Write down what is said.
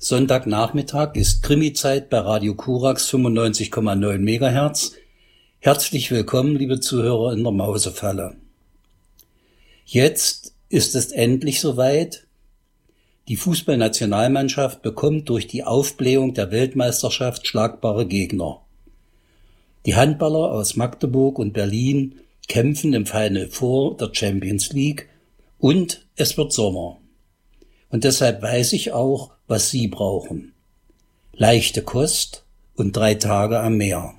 Sonntagnachmittag ist Krimi-Zeit bei Radio Kurax 95,9 Megahertz. Herzlich willkommen, liebe Zuhörer, in der Mausefalle. Jetzt ist es endlich soweit. Die Fußballnationalmannschaft bekommt durch die Aufblähung der Weltmeisterschaft schlagbare Gegner. Die Handballer aus Magdeburg und Berlin kämpfen im Final Four der Champions League und es wird Sommer. Und deshalb weiß ich auch, was Sie brauchen. Leichte Kost und 3 Tage am Meer.